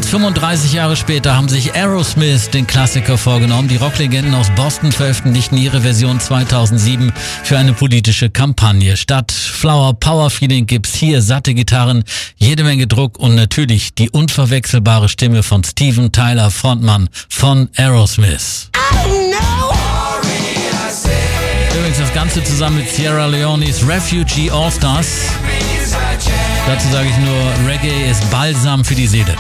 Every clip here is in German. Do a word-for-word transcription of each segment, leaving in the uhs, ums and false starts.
fünfunddreißig Jahre später haben sich Aerosmith den Klassiker vorgenommen. Die Rocklegenden aus Boston veröffentlichten ihre Version zweitausendsieben für eine politische Kampagne. Statt Flower Power Feeling gibt's hier satte Gitarren, jede Menge Druck und natürlich die unverwechselbare Stimme von Steven Tyler, Frontmann von Aerosmith. Übrigens das Ganze zusammen mit Sierra Leones Refugee All-Stars. Dazu sage ich nur, Reggae ist Balsam für die Seele.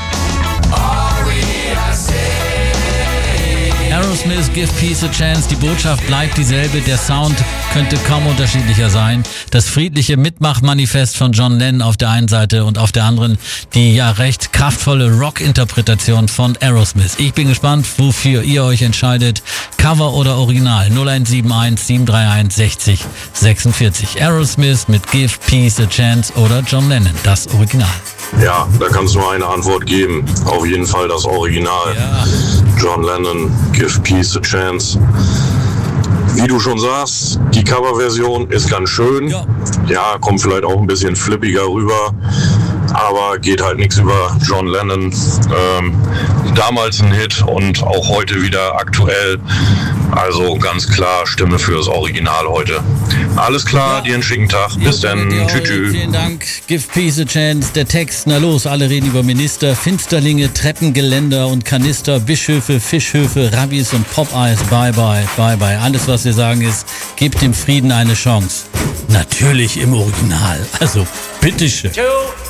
Aerosmith, Give Peace a Chance, die Botschaft bleibt dieselbe, der Sound könnte kaum unterschiedlicher sein. Das friedliche Mitmachmanifest von John Lennon auf der einen Seite und auf der anderen die ja recht kraftvolle Rock-Interpretation von Aerosmith. Ich bin gespannt, wofür ihr euch entscheidet. Cover oder Original? null eins sieben eins sieben drei eins sechzig sechsundvierzig. Aerosmith mit Give Peace a Chance oder John Lennon, das Original. Ja, da kann es nur eine Antwort geben. Auf jeden Fall das Original. Ja. John Lennon, Give Peace a Chance. Wie du schon sagst, die Coverversion ist ganz schön. Ja. Ja, kommt vielleicht auch ein bisschen flippiger rüber, aber geht halt nichts über John Lennon. Ähm, damals ein Hit und auch heute wieder aktuell. Also ganz klar Stimme fürs Original heute. Alles klar, Ja. dir einen schicken Tag. Bis Ja, dann. dir auch. Tschüss. Tschüss. Vielen Dank. Give Peace a Chance. Der Text, na los, alle reden über Minister, Finsterlinge, Treppengeländer und Kanister, Bischöfe, Fischhöfe, Rabbis und Popeye's. Bye, bye, bye, bye. Alles, was wir sagen ist, gebt dem Frieden eine Chance. Natürlich im Original. Also, bitteschön. Two.